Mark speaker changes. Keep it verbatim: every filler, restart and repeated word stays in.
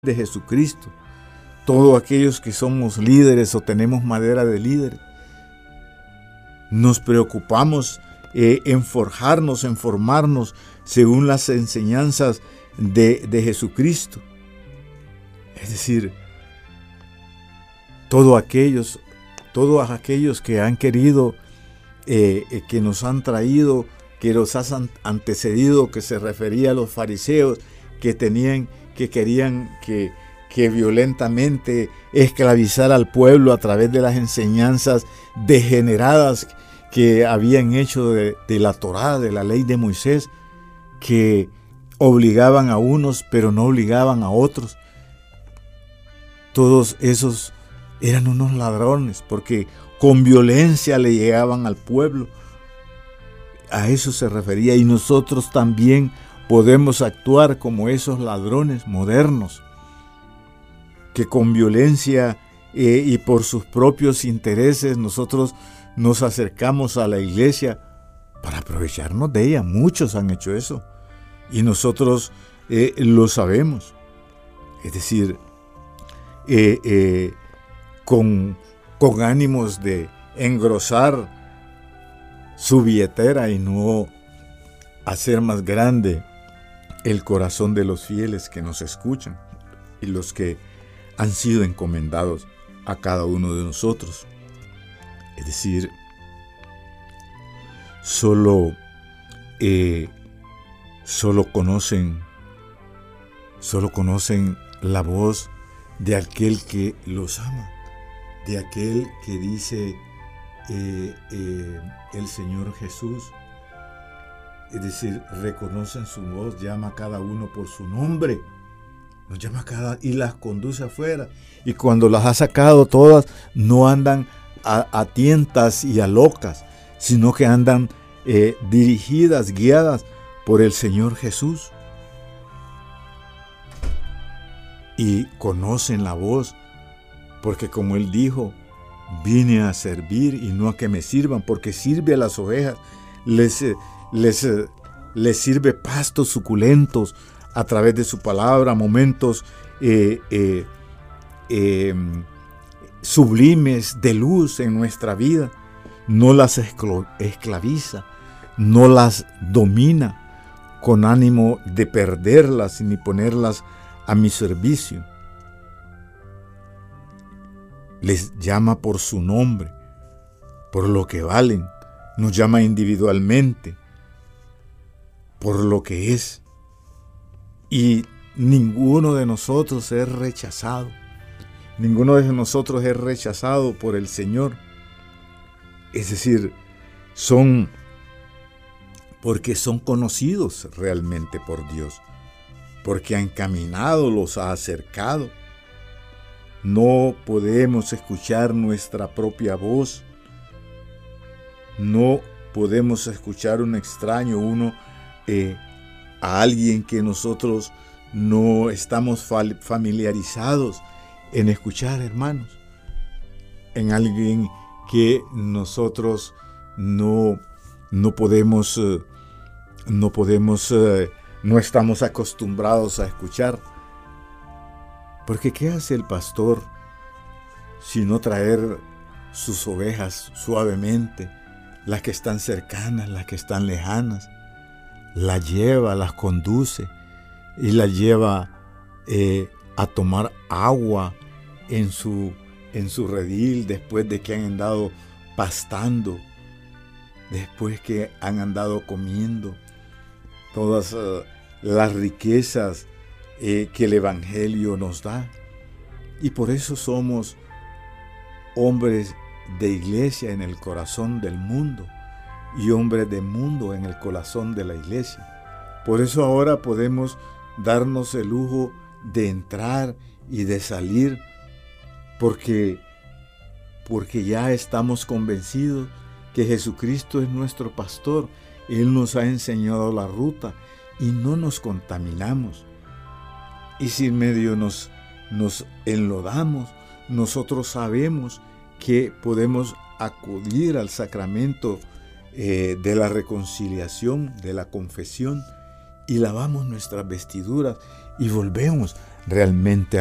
Speaker 1: de Jesucristo. Todos aquellos que somos líderes o tenemos madera de líder, nos preocupamos eh, en forjarnos, en formarnos según las enseñanzas de, de Jesucristo. Es decir, todos aquellos, todos aquellos que han querido, eh, eh, que nos han traído, que los han antecedido, que se refería a los fariseos, que tenían, que querían que, que violentamente esclavizar al pueblo a través de las enseñanzas degeneradas que habían hecho de, de la Torá, de la ley de Moisés, que obligaban a unos pero no obligaban a otros. Todos esos eran unos ladrones porque con violencia le llegaban al pueblo. A eso se refería, y nosotros también podemos actuar como esos ladrones modernos que con violencia eh, y por sus propios intereses nosotros nos acercamos a la iglesia para aprovecharnos de ella. Muchos han hecho eso y nosotros eh, lo sabemos. Es decir, eh, eh, con, con ánimos de engrosar su billetera y no hacer más grande el corazón de los fieles que nos escuchan y los que han sido encomendados a cada uno de nosotros. Es decir, solo, eh, solo conocen, solo conocen la voz de aquel que los ama, de aquel que dice eh, eh, el Señor Jesús. Es decir, reconocen su voz, llama a cada uno por su nombre, nos llama a cada y las conduce afuera. Y cuando las ha sacado todas, no andan a, a tientas y a locas, sino que andan eh, dirigidas, guiadas por el Señor Jesús. Y conocen la voz, porque como Él dijo, vine a servir y no a que me sirvan, porque sirve a las ovejas, les, les, les sirve pastos suculentos a través de su palabra, momentos eh, eh, eh, sublimes de luz en nuestra vida. No las esclaviza, no las domina con ánimo de perderlas ni ponerlas a mi servicio. Les llama por su nombre, por lo que valen, nos llama individualmente, por lo que es. Y ninguno de nosotros es rechazado, ninguno de nosotros es rechazado por el Señor. Es decir, son porque son conocidos realmente por Dios, porque han caminado, los ha acercado. No podemos escuchar nuestra propia voz. No podemos escuchar un extraño, uno, eh, a alguien que nosotros no estamos familiarizados en escuchar, hermanos. En alguien que nosotros no, no podemos, eh, no podemos, eh, no estamos acostumbrados a escuchar. Porque ¿qué hace el pastor sino traer sus ovejas suavemente, las que están cercanas, las que están lejanas? Las lleva, las conduce y las lleva eh, a tomar agua en su, en su redil después de que han andado pastando, después que han andado comiendo todas uh, las riquezas Eh, que el Evangelio nos da. Y por eso somos hombres de iglesia en el corazón del mundo y hombres de mundo en el corazón de la iglesia. Por eso ahora podemos darnos el lujo de entrar y de salir, porque, porque ya estamos convencidos que Jesucristo es nuestro pastor. Él nos ha enseñado la ruta y no nos contaminamos. Y si en medio nos, nos enlodamos, nosotros sabemos que podemos acudir al sacramento eh, de la reconciliación, de la confesión, y lavamos nuestras vestiduras y volvemos realmente